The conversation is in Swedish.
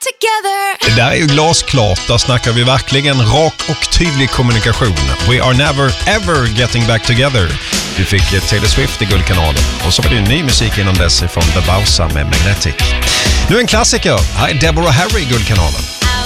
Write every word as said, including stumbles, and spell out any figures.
together. Det där är ju glasklart, där snackar vi verkligen rak och tydlig kommunikation. We are never ever getting back together. Du fick Taylor Swift i Guldkanalen. Och så var det ny musik innan dess från The Bausa med Magnetic. Nu en klassiker, här är Deborah Harry i Guldkanalen.